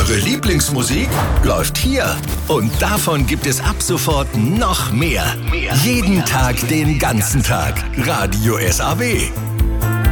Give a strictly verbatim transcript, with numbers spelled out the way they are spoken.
Eure Lieblingsmusik läuft hier. Und davon gibt es ab sofort noch mehr. Jeden Tag, den ganzen Tag. Radio S A W.